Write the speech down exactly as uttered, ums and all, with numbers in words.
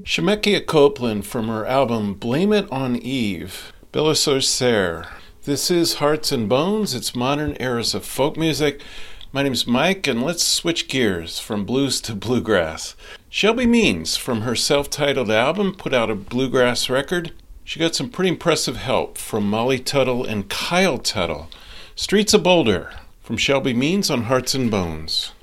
Shemekia Copeland from her album Blame It on Eve, Bella Sorcer. This is Hearts and Bones, it's modern eras of folk music. My name's Mike, and let's switch gears from blues to bluegrass. Shelby Means, from her self-titled album, put out a bluegrass record. She got some pretty impressive help from Molly Tuttle and Kyle Tuttle. Streets of Boulder, from Shelby Means on Hearts and Bones.